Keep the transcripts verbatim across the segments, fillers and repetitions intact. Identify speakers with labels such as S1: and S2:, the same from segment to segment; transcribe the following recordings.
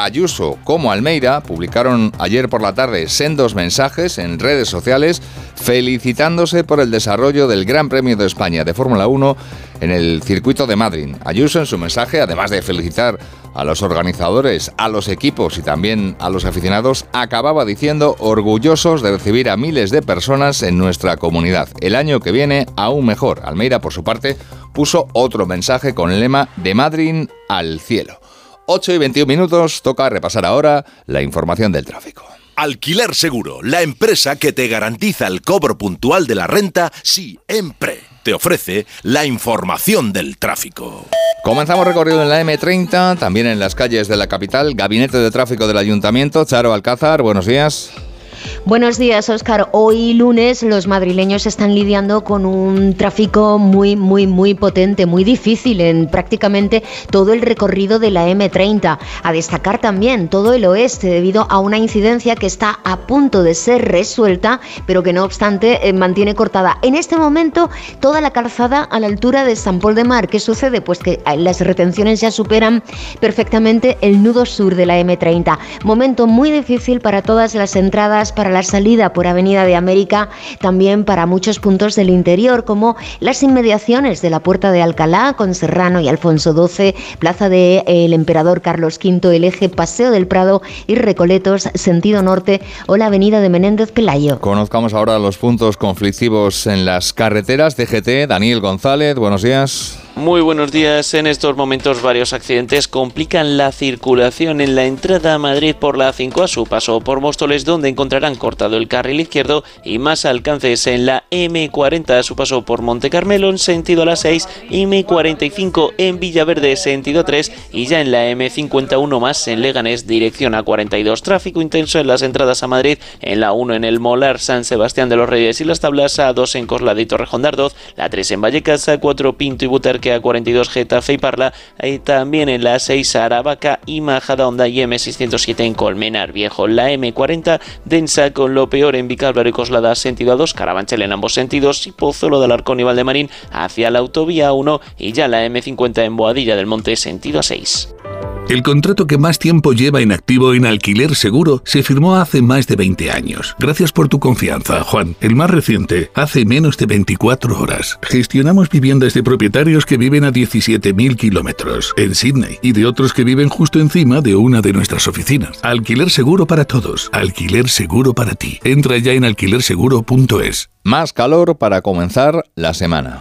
S1: Ayuso como Almeida publicaron ayer por la tarde sendos mensajes en redes sociales felicitándose por el desarrollo del Gran Premio de España de Fórmula uno en el circuito de Madrid. Ayuso en su mensaje, además de felicitar a los organizadores, a los equipos y también a los aficionados, acababa diciendo orgullosos de recibir a miles de personas en nuestra comunidad. El año que viene aún mejor. Almeida, por su parte, puso otro mensaje con el lema de Madrid al cielo. ocho y veintiún minutos, toca repasar ahora la información del tráfico.
S2: Alquiler Seguro, la empresa que te garantiza el cobro puntual de la renta siempre. Te ofrece la información del tráfico.
S1: Comenzamos recorrido en la eme treinta, también en las calles de la capital. Gabinete de Tráfico del Ayuntamiento, Charo Alcázar, buenos días.
S3: Buenos días, Óscar. Hoy lunes los madrileños están lidiando con un tráfico muy, muy, muy potente, muy difícil en prácticamente todo el recorrido de la eme treinta. A destacar también todo el oeste debido a una incidencia que está a punto de ser resuelta, pero que no obstante eh, mantiene cortada en este momento toda la calzada a la altura de San Pol de Mar. ¿Qué sucede? Pues que las retenciones ya superan perfectamente el nudo sur de la eme treinta. Momento muy difícil para todas las entradas, para la salida por Avenida de América, también para muchos puntos del interior, como las inmediaciones de la Puerta de Alcalá, con Serrano y Alfonso doce, Plaza del de, Emperador Carlos quinto, el eje Paseo del Prado y Recoletos, sentido norte, o la Avenida de Menéndez Pelayo.
S1: Conozcamos ahora los puntos conflictivos en las carreteras. D G T, Daniel González, buenos días.
S4: Muy buenos días. En estos momentos varios accidentes complican la circulación en la entrada a Madrid por la A cinco a su paso por Móstoles, donde encontrarán cortado el carril izquierdo, y más alcances en la eme cuarenta a su paso por Montecarmelo en sentido a la seis, eme cuarenta y cinco en Villaverde sentido tres, y ya en la eme cincuenta y uno más en Leganés dirección a cuarenta y dos. Tráfico intenso en las entradas a Madrid en la uno en el Molar, San Sebastián de los Reyes y las Tablas, a dos en Coslada y Torrejón de Ardoz, la tres en Vallecas, a cuatro Pinto y Butarque, a cuarenta y dos Getafe y Parla, y también en la seis Aravaca y Majadahonda y eme seiscientos siete en Colmenar Viejo. La eme cuarenta densa con lo peor en Vicálvaro y Coslada sentido a dos, Carabanchel en ambos sentidos y Pozuelo de Alarcón y Valdemarín hacia la autovía uno, y ya la eme cincuenta en Boadilla del Monte sentido a seis.
S5: El contrato que más tiempo lleva en activo en Alquiler Seguro se firmó hace más de veinte años. Gracias por tu confianza, Juan. El más reciente, hace menos de veinticuatro horas. Gestionamos viviendas de propietarios que viven a diecisiete mil kilómetros en Sydney y de otros que viven justo encima de una de nuestras oficinas. Alquiler Seguro para todos. Alquiler Seguro para ti. Entra ya en alquiler seguro punto es.
S1: Más calor para comenzar la semana.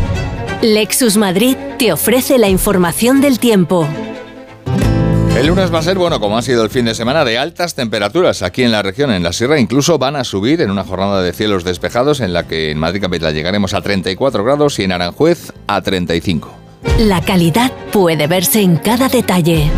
S6: Lexus Madrid te ofrece la información del tiempo.
S1: El lunes va a ser, bueno, como ha sido el fin de semana, de altas temperaturas aquí en la región, en la sierra. Incluso van a subir en una jornada de cielos despejados en la que en Madrid capital llegaremos a treinta y cuatro grados y en Aranjuez a treinta y cinco.
S6: La calidad puede verse en cada detalle.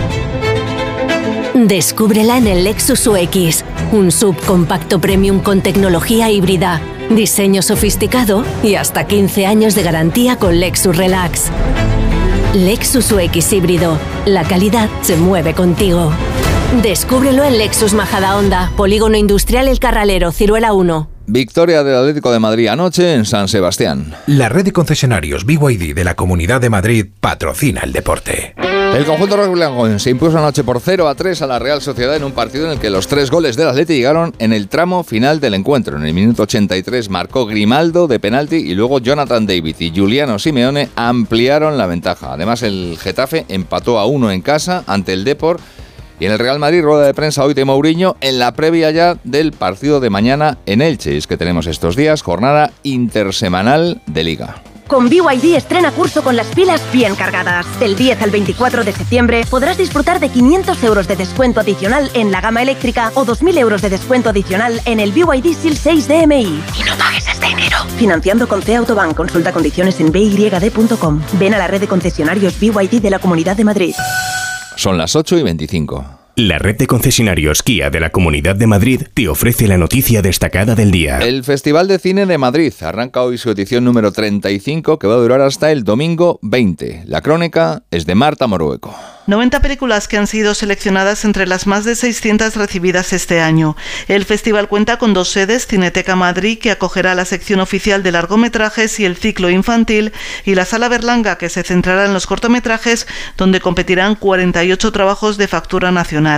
S6: Descúbrela en el Lexus U X, un subcompacto premium con tecnología híbrida, diseño sofisticado y hasta quince años de garantía con Lexus Relax. Lexus U X híbrido. La calidad se mueve contigo. Descúbrelo en Lexus Majadahonda, Polígono Industrial El Carralero, Ciruela uno.
S1: Victoria del Atlético de Madrid anoche en San Sebastián.
S7: La red de concesionarios B Y D de la Comunidad de Madrid patrocina el deporte.
S1: El conjunto rojiblanco se impuso anoche por cero a tres a la Real Sociedad en un partido en el que los tres goles del Atleti llegaron en el tramo final del encuentro. En el minuto ochenta y tres marcó Grimaldo de penalti y luego Jonathan David y Giuliano Simeone ampliaron la ventaja. Además, el Getafe empató a uno en casa ante el Depor. Y en el Real Madrid, rueda de prensa hoy de Mourinho en la previa ya del partido de mañana en Elche. Es que tenemos estos días jornada intersemanal de Liga.
S8: Con B Y D estrena curso con las pilas bien cargadas. Del diez al veinticuatro de septiembre podrás disfrutar de quinientos euros de descuento adicional en la gama eléctrica o dos mil euros de descuento adicional en el B Y D S I L seis D M I. Y no pagues este enero. Financiando con C Autobank. Consulta condiciones en b y d punto com. Ven a la red de concesionarios B Y D de la Comunidad de Madrid.
S1: Son las ocho y veinticinco.
S9: La red de concesionarios Kia de la Comunidad de Madrid te ofrece la noticia destacada del día.
S1: El Festival de Cine de Madrid arranca hoy su edición número treinta y cinco, que va a durar hasta el domingo veinte. La crónica es de Marta Morueco.
S10: noventa películas que han sido seleccionadas entre las más de seiscientas recibidas este año. El festival cuenta con dos sedes, Cineteca Madrid, que acogerá la sección oficial de largometrajes y el ciclo infantil, y la Sala Berlanga, que se centrará en los cortometrajes, donde competirán cuarenta y ocho trabajos de factura nacional.